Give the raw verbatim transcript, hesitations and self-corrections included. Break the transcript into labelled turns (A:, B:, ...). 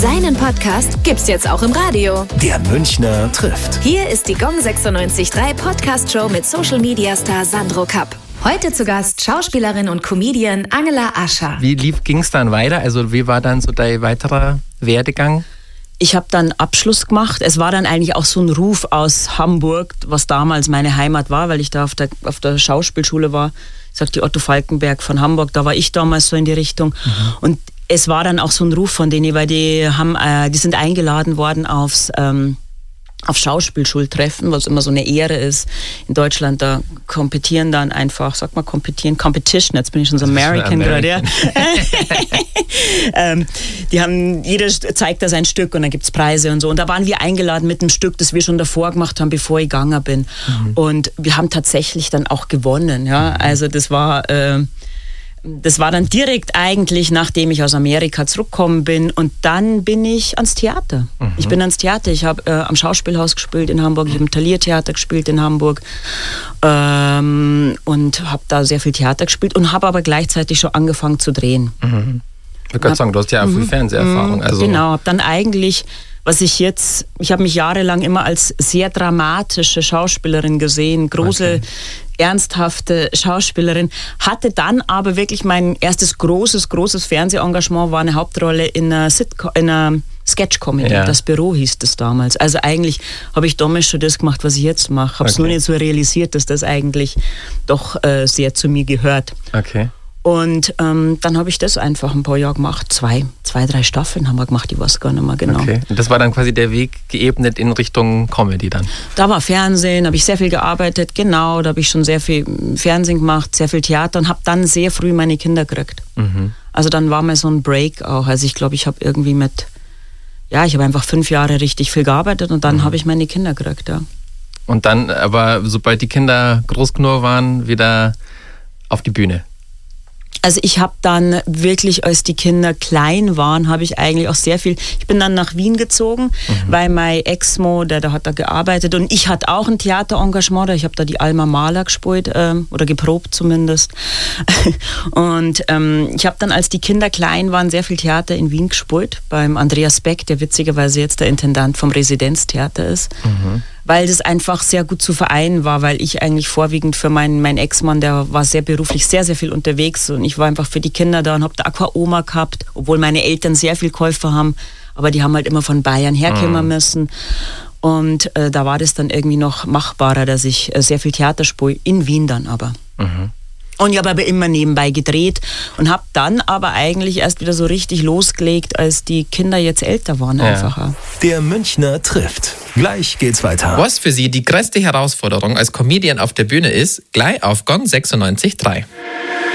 A: Seinen Podcast gibt's jetzt auch im Radio.
B: Der Münchner trifft.
A: Hier ist die Gong sechsundneunzig Komma drei Podcast-Show mit Social-Media-Star Sandro Kapp. Heute zu Gast Schauspielerin und Comedian Angela Ascher.
C: Wie ging es dann weiter? Also wie war dann so dein weiterer Werdegang?
D: Ich habe dann Abschluss gemacht. Es war dann eigentlich auch so ein Ruf aus Hamburg, was damals meine Heimat war, weil ich da auf der, auf der Schauspielschule war. Ich sag die Otto Falckenberg von Hamburg, da war ich damals so in die Richtung. Mhm. Und es war dann auch so ein Ruf von denen, weil die haben, äh, die sind eingeladen worden aufs ähm, auf Schauspielschultreffen, was immer so eine Ehre ist. In Deutschland, da kompetieren dann einfach, sag mal kompetieren, Competition, jetzt bin ich schon so American gerade, ja. ähm, die haben, jeder zeigt da sein Stück und dann gibt's Preise und so. Und da waren wir eingeladen mit einem Stück, das wir schon davor gemacht haben, bevor ich gegangen bin. Mhm. Und wir haben tatsächlich dann auch gewonnen, ja. Also das war... Äh, Das war dann direkt eigentlich, nachdem ich aus Amerika zurückgekommen bin. Und dann bin ich ans Theater. Mhm. Ich bin ans Theater. Ich habe äh, am Schauspielhaus gespielt in Hamburg. Ich habe im Thalia-Theater gespielt in Hamburg. Ähm, und habe da sehr viel Theater gespielt. Und habe aber gleichzeitig schon angefangen zu drehen.
C: Mhm. Ich würde sagen, du hast ja auch viel
D: mhm.
C: Fernseherfahrung. Also
D: genau, habe dann eigentlich... Was ich jetzt, ich habe mich jahrelang immer als sehr dramatische Schauspielerin gesehen, große, okay. ernsthafte Schauspielerin, hatte dann aber wirklich mein erstes großes, großes Fernsehengagement, war eine Hauptrolle in einer, Sitcom, in einer Sketch-Comedy, ja. Das Büro hieß das damals. Also eigentlich habe ich damals schon das gemacht, was ich jetzt mache, habe es okay. nur nicht so realisiert, dass das eigentlich doch äh, sehr zu mir gehört.
C: Okay.
D: Und ähm, dann habe ich das einfach ein paar Jahre gemacht. Zwei, zwei, drei Staffeln haben wir gemacht, ich weiß gar nicht mehr genau.
C: Okay. Und das war dann quasi der Weg geebnet in Richtung Comedy dann?
D: Da war Fernsehen, habe ich sehr viel gearbeitet, genau. Da habe ich schon sehr viel Fernsehen gemacht, sehr viel Theater und habe dann sehr früh meine Kinder gekriegt. Mhm. Also dann war mal so ein Break auch. Also ich glaube, ich habe irgendwie mit, ja, ich habe einfach fünf Jahre richtig viel gearbeitet und dann mhm. habe ich meine Kinder gekriegt, ja.
C: Und dann, aber sobald die Kinder groß genug waren, wieder auf die Bühne?
D: Also ich habe dann wirklich, als die Kinder klein waren, habe ich eigentlich auch sehr viel, ich bin dann nach Wien gezogen, mhm. weil mein Ex-Mo, der, der hat da gearbeitet und ich hatte auch ein Theaterengagement, ich habe da die Alma Mahler gespielt ähm, oder geprobt zumindest und ähm, ich habe dann, als die Kinder klein waren, sehr viel Theater in Wien gespielt, beim Andreas Beck, der witzigerweise jetzt der Intendant vom Residenztheater ist. Mhm. Weil das einfach sehr gut zu vereinen war, weil ich eigentlich vorwiegend für meinen, meinen Ex-Mann, der war sehr beruflich sehr, sehr viel unterwegs und ich war einfach für die Kinder da und habe da Aqua-Oma gehabt, obwohl meine Eltern sehr viel geholfen haben, aber die haben halt immer von Bayern herkommen mhm. müssen und äh, da war das dann irgendwie noch machbarer, dass ich äh, sehr viel Theater spiele, in Wien dann aber. Mhm. Und ich habe aber immer nebenbei gedreht und habe dann aber eigentlich erst wieder so richtig losgelegt, als die Kinder jetzt älter waren
C: ja.
D: einfach.
B: Der Münchner trifft. Gleich geht's weiter.
E: Was für Sie die größte Herausforderung als Comedian auf der Bühne ist, gleich auf Gong sechsundneunzig Komma drei.